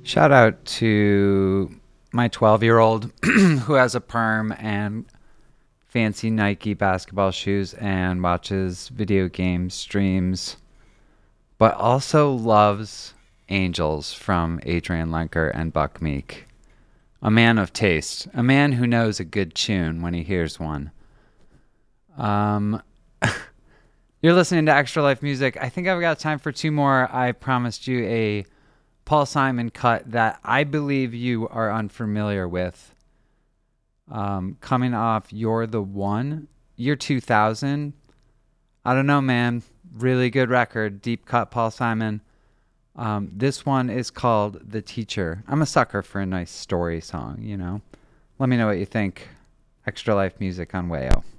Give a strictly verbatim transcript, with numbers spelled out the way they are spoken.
Shout out to my twelve-year-old who has a perm and fancy Nike basketball shoes and watches video game streams, but also loves Angels from Adrian Lenker and Buck Meek. A man of taste. A man who knows a good tune when he hears one. Um, you're listening to Extra Life Music. I think I've got time for two more. I promised you a Paul Simon cut that I believe you are unfamiliar with. Um, coming off You're the One, year two thousand. I don't know, man. Really good record. Deep cut Paul Simon. Um, this one is called The Teacher. I'm a sucker for a nice story song, you know. Let me know what you think. Extra Life Music on Wayo.